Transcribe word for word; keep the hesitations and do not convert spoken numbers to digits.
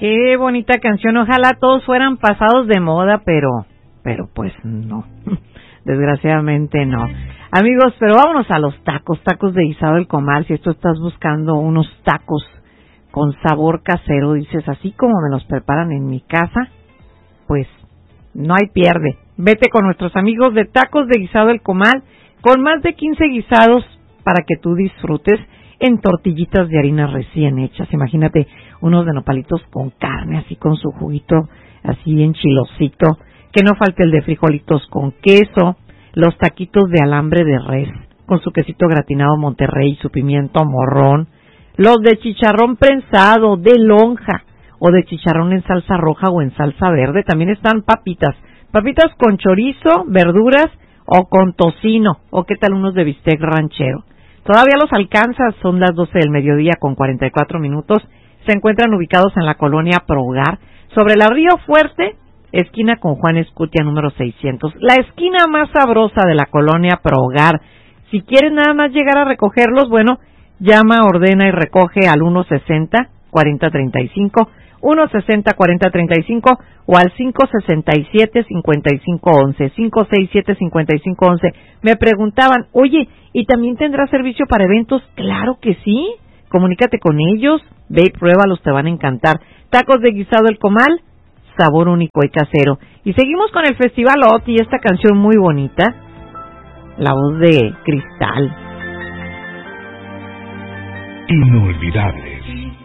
Qué bonita canción. Ojalá todos fueran pasados de moda, pero, pero pues no. Desgraciadamente no. Amigos, pero vámonos a los tacos, tacos de guisado del comal. Si tú estás buscando unos tacos con sabor casero, dices, así como me los preparan en mi casa, pues no hay pierde. Vete con nuestros amigos de Tacos de Guisado del Comal, con más de quince guisados para que tú disfrutes en tortillitas de harina recién hechas. Imagínate unos de nopalitos con carne, así con su juguito, así en chilosito. Que no falte el de frijolitos con queso, los taquitos de alambre de res, con su quesito gratinado Monterrey y su pimiento morrón, los de chicharrón prensado, de lonja, o de chicharrón en salsa roja o en salsa verde. También están papitas, papitas con chorizo, verduras o con tocino, o qué tal unos de bistec ranchero. Todavía los alcanzas, son las doce del mediodía con cuarenta y cuatro minutos. Se encuentran ubicados en la colonia Prohogar, sobre la Río Fuerte, esquina con Juan Escutia número seiscientos, la esquina más sabrosa de la colonia Prohogar. Si quieres nada más llegar a recogerlos, bueno, llama, ordena y recoge al uno sesenta, cuarenta treinta y cinco, uno sesenta, cuarenta treinta y cinco o al cinco sesenta y siete, cincuenta y cinco once, cinco sesenta y siete, cincuenta y cinco once. Me preguntaban, oye, ¿y también tendrá servicio para eventos? Claro que sí. Comunícate con ellos, ve y pruébalos, te van a encantar. Tacos de guisado El Comal, sabor único y casero. Y seguimos con el Festival Oti y esta canción muy bonita, la voz de Cristal. Inolvidables.